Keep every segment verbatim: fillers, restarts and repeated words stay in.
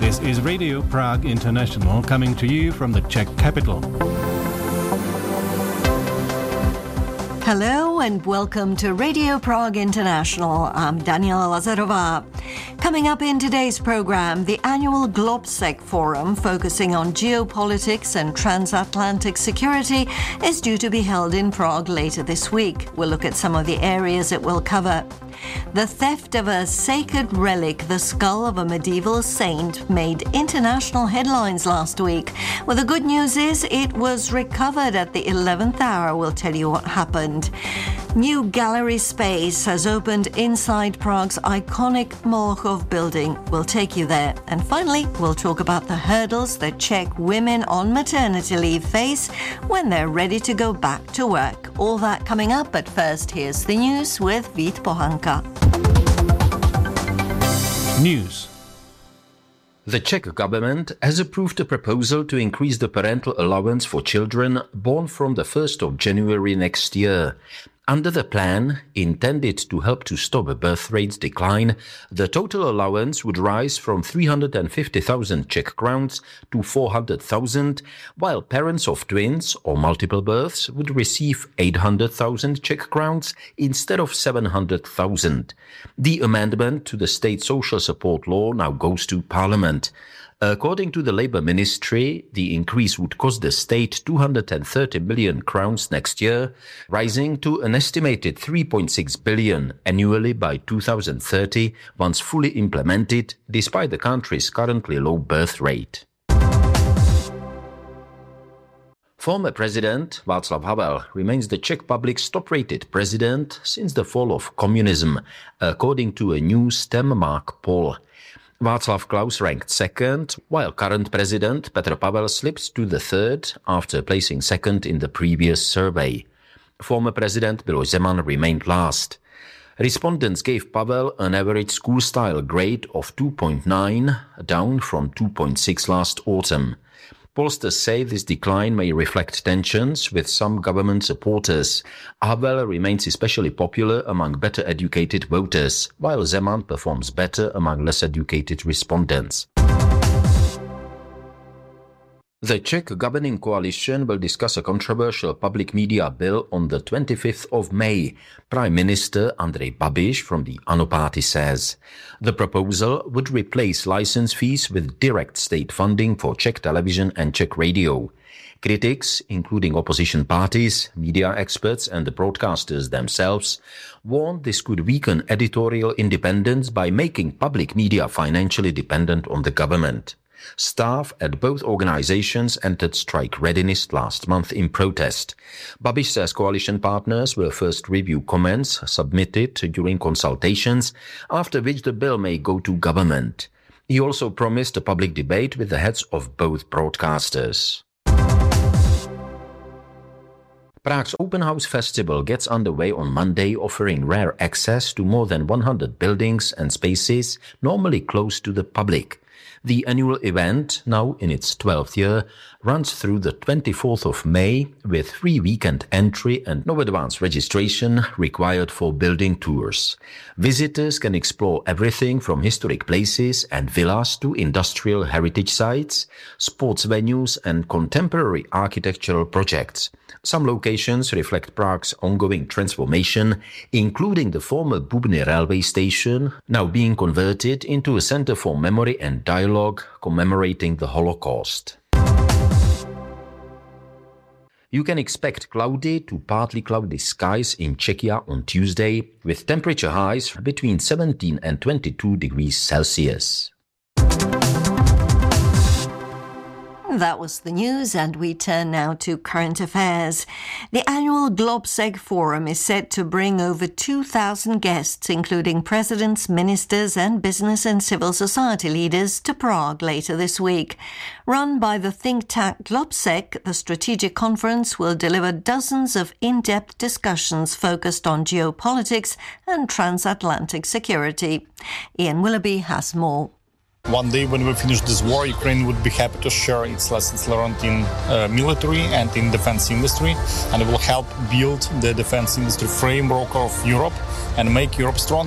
This is Radio Prague International coming to you from the Czech capital. Hello and welcome to Radio Prague International. I'm Daniela Lazarová. Coming up in today's program, the annual GlobSec Forum focusing on geopolitics and transatlantic security is due to be held in Prague later this week. We'll look at some of the areas it will cover. The theft of a sacred relic, the skull of a medieval saint, made international headlines last week. Well, the good news is it was recovered at the eleventh hour. We'll tell you what happened. New gallery space has opened inside Prague's iconic Molochov building. We'll take you there. And finally, we'll talk about the hurdles that Czech women on maternity leave face when they're ready to go back to work. All that coming up, but first, here's the news with Vít Pohanka. News. The Czech government has approved a proposal to increase the parental allowance for children born from the first of January next year. Under the plan, intended to help to stop birth rates decline, the total allowance would rise from three hundred fifty thousand Czech crowns to four hundred thousand, while parents of twins or multiple births would receive eight hundred thousand Czech crowns instead of seven hundred thousand. The amendment to the state social support law now goes to Parliament. According to the Labour Ministry, the increase would cost the state two hundred thirty million crowns next year, rising to an estimated three point six billion annually by two thousand thirty, once fully implemented, despite the country's currently low birth rate. Former President Václav Havel remains the Czech public's top-rated president since the fall of communism, according to a new StemMark poll. Václav Klaus ranked second, while current president Petr Pavel slipped to the third after placing second in the previous survey. Former President Miloš Zeman remained last. Respondents gave Pavel an average school-style grade of two point nine, down from two point six last autumn. Pollsters say this decline may reflect tensions with some government supporters. Havel remains especially popular among better-educated voters, while Zeman performs better among less-educated respondents. The Czech governing coalition will discuss a controversial public media bill on the twenty-fifth of May, Prime Minister Andrej Babiš from the ANO party says. The proposal would replace license fees with direct state funding for Czech television and Czech radio. Critics, including opposition parties, media experts and the broadcasters themselves, warn this could weaken editorial independence by making public media financially dependent on the government. Staff at both organizations entered strike readiness last month in protest. Babiš says coalition partners will first review comments submitted during consultations, after which the bill may go to government. He also promised a public debate with the heads of both broadcasters. Prague's Open House Festival gets underway on Monday, offering rare access to more than one hundred buildings and spaces normally closed to the public. The annual event, now in its twelfth year, runs through the twenty-fourth of May with free weekend entry and no advance registration required for building tours. Visitors can explore everything from historic places and villas to industrial heritage sites, sports venues and contemporary architectural projects. Some locations reflect Prague's ongoing transformation, including the former Bubny railway station, now being converted into a center for memory and dialogue commemorating the Holocaust. You can expect cloudy to partly cloudy skies in Czechia on Tuesday, with temperature highs between seventeen and twenty-two degrees Celsius. That was the news, and we turn now to current affairs. The annual GlobSec Forum is set to bring over two thousand guests, including presidents, ministers and business and civil society leaders, to Prague later this week. Run by the think tank GlobSec, the strategic conference will deliver dozens of in-depth discussions focused on geopolitics and transatlantic security. Ian Willoughby has more. One day when we finish this war, Ukraine would be happy to share its lessons learned in uh, military and in defense industry, and it will help build the defense industry framework of Europe and make Europe stronger.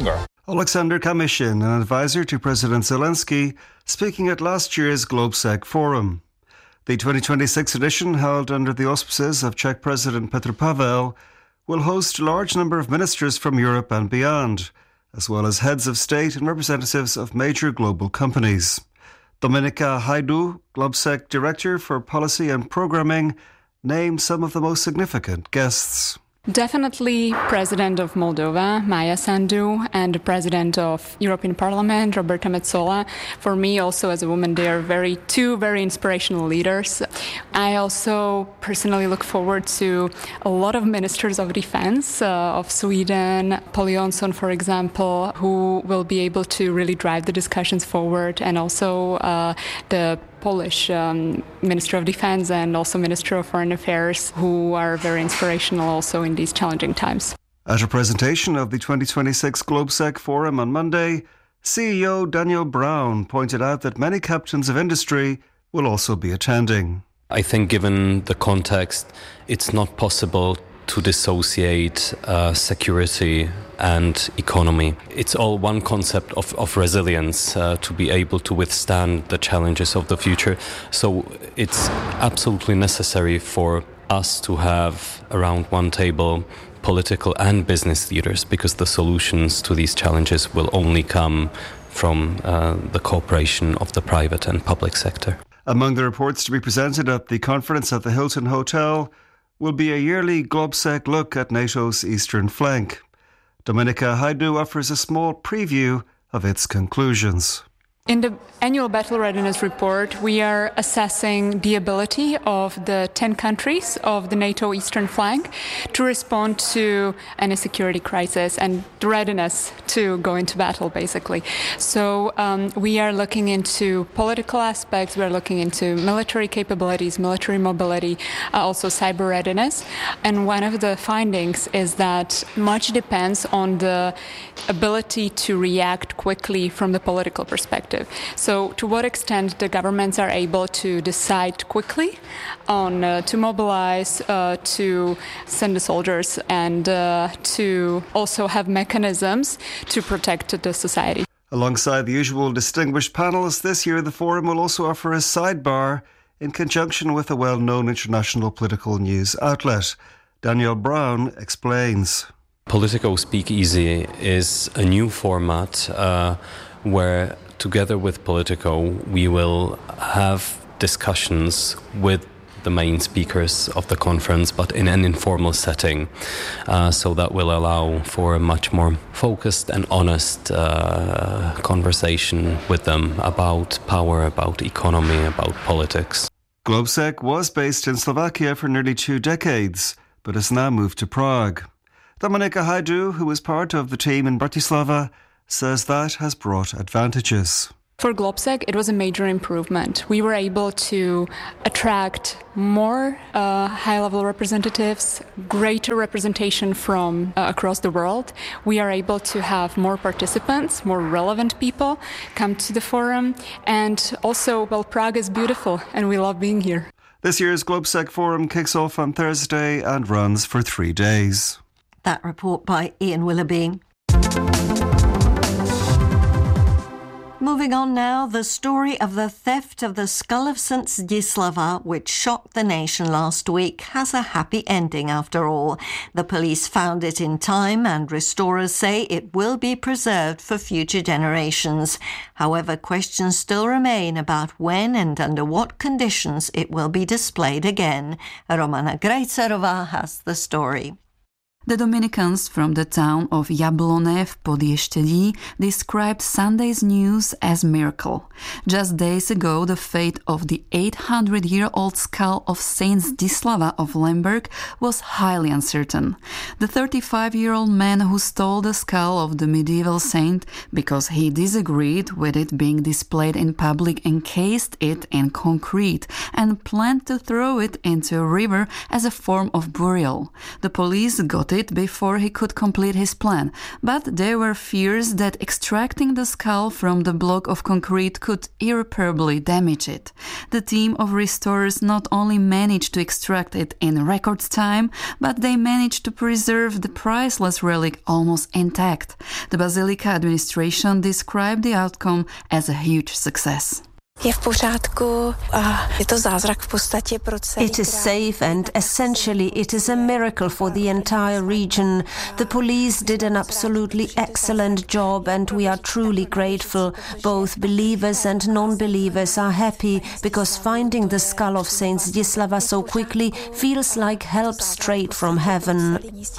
Alexander Kamishin, an advisor to President Zelensky, speaking at last year's GlobeSec Forum. The twenty twenty-six edition, held under the auspices of Czech President Petr Pavel, will host a large number of ministers from Europe and beyond, as well as heads of state and representatives of major global companies. Dominika Hajdu, GlobeSec Director for Policy and Programming, named some of the most significant guests. Definitely President of Moldova, Maia Sandu, and the President of European Parliament, Roberta Metsola. For me, also as a woman, they are very two very inspirational leaders. I also personally look forward to a lot of ministers of defense uh, of Sweden, Paul Jonsson, for example, who will be able to really drive the discussions forward, and also uh, the Polish um, Minister of Defense and also Minister of Foreign Affairs, who are very inspirational also in these challenging times. At a presentation of the twenty twenty-six GlobeSec Forum on Monday, C E O Daniel Brown pointed out that many captains of industry will also be attending. I think given the context, it's not possible to dissociate uh, security and economy. It's all one concept of, of resilience uh, to be able to withstand the challenges of the future. So it's absolutely necessary for us to have around one table political and business leaders, because the solutions to these challenges will only come from uh, the cooperation of the private and public sector. Among the reports to be presented at the conference at the Hilton Hotel will be a yearly GlobeSec look at NATO's eastern flank. Dominika Hajdu offers a small preview of its conclusions. In the annual battle readiness report, we are assessing the ability of the ten countries of the NATO eastern flank to respond to any security crisis and the readiness to go into battle, basically. So um, we are looking into political aspects, we're looking into military capabilities, military mobility, uh, also cyber readiness. And one of the findings is that much depends on the ability to react quickly from the political perspective. So to what extent the governments are able to decide quickly on uh, to mobilize, uh, to send the soldiers, and uh, to also have mechanisms to protect the society. Alongside the usual distinguished panels, this year the forum will also offer a sidebar in conjunction with a well-known international political news outlet. Daniel Brown explains. Politico Speakeasy is a new format uh, where together with Politico, we will have discussions with the main speakers of the conference, but in an informal setting. Uh, so that will allow for a much more focused and honest uh, conversation with them about power, about economy, about politics. GlobeSec was based in Slovakia for nearly two decades, but has now moved to Prague. Dominika Hajdu, who was part of the team in Bratislava, says that has brought advantages. For GlobeSec, it was a major improvement. We were able to attract more uh, high-level representatives, greater representation from uh, across the world. We are able to have more participants, more relevant people come to the forum. And also, well, Prague is beautiful and we love being here. This year's GlobeSec Forum kicks off on Thursday and runs for three days. That report by Ian Willoughby. Moving on now, the story of the theft of the skull of Saint Zdislava, which shocked the nation last week, has a happy ending after all. The police found it in time and restorers say it will be preserved for future generations. However, questions still remain about when and under what conditions it will be displayed again. Romana Grajcarova has the story. The Dominicans from the town of Jablone v Podještědí described Sunday's news as miracle. Just days ago, the fate of the eight hundred year old skull of Saint Zdislava of Lemberg was highly uncertain. The thirty-five year old man who stole the skull of the medieval saint because he disagreed with it being displayed in public encased it in concrete and planned to throw it into a river as a form of burial. The police got it before he could complete his plan, but there were fears that extracting the skull from the block of concrete could irreparably damage it. The team of restorers not only managed to extract it in record time, but they managed to preserve the priceless relic almost intact. The Basilica administration described the outcome as a huge success. It is safe and essentially it is a miracle for the entire region. The police did an absolutely excellent job and we are truly grateful. Both believers and non-believers are happy because finding the skull of Saint Zdislava so quickly feels like help straight from heaven,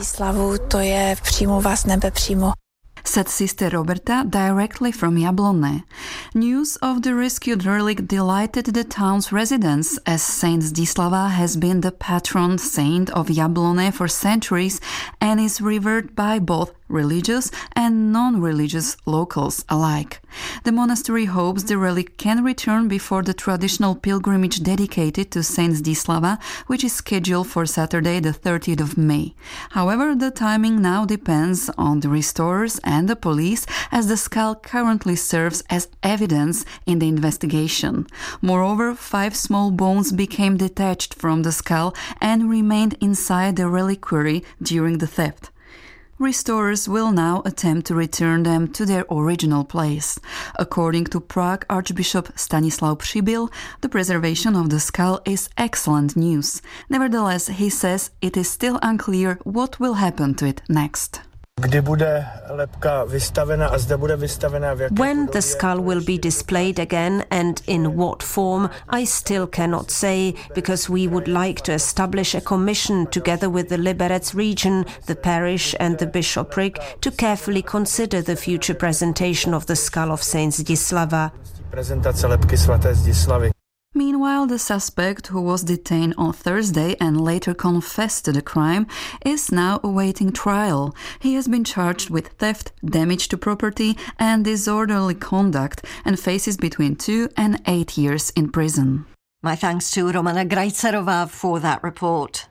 said Sister Roberta directly from Jablonné. News of the rescued relic delighted the town's residents, as Saint Zdislava has been the patron saint of Jablonné for centuries and is revered by both religious and non-religious locals alike. The monastery hopes the relic can return before the traditional pilgrimage dedicated to Saint Zdislava, which is scheduled for Saturday the thirtieth of May. However, the timing now depends on the restorers and the police, as the skull currently serves as evidence in the investigation. Moreover, five small bones became detached from the skull and remained inside the reliquary during the theft. Restorers will now attempt to return them to their original place. According to Prague Archbishop Stanislav Přibyl, the preservation of the skull is excellent news. Nevertheless, he says it is still unclear what will happen to it next. When the skull will be displayed again and in what form, I still cannot say, because we would like to establish a commission together with the Liberec region, the parish and the bishopric to carefully consider the future presentation of the skull of Saint Zdislava. Meanwhile, the suspect, who was detained on Thursday and later confessed to the crime, is now awaiting trial. He has been charged with theft, damage to property and disorderly conduct and faces between two and eight years in prison. My thanks to Romana Grajcerova for that report.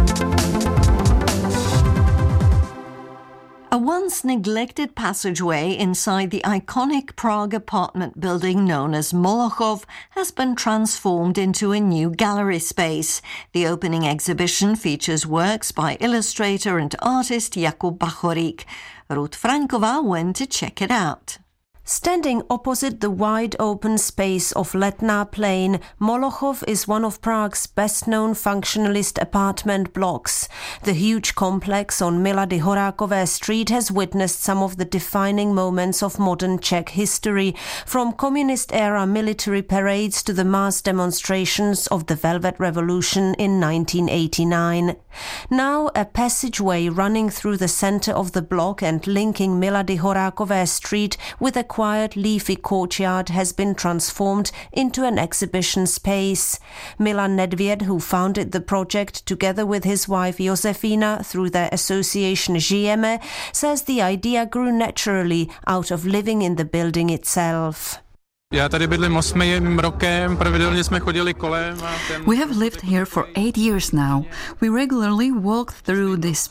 A once neglected passageway inside the iconic Prague apartment building known as Molochov has been transformed into a new gallery space. The opening exhibition features works by illustrator and artist Jakub Bachorík. Ruth Franková went to check it out. Standing opposite the wide-open space of Letná Plain, Molochov is one of Prague's best-known functionalist apartment blocks. The huge complex on Milady Horákové Street has witnessed some of the defining moments of modern Czech history, from communist-era military parades to the mass demonstrations of the Velvet Revolution in nineteen eighty-nine. Now, a passageway running through the center of the block and linking Milady Horákové Street with a quiet leafy courtyard has been transformed into an exhibition space. Milan Nedvěd, who founded the project together with his wife Josefina through their association Žijeme, says the idea grew naturally out of living in the building itself. We have lived here for eight years now. We regularly walk through this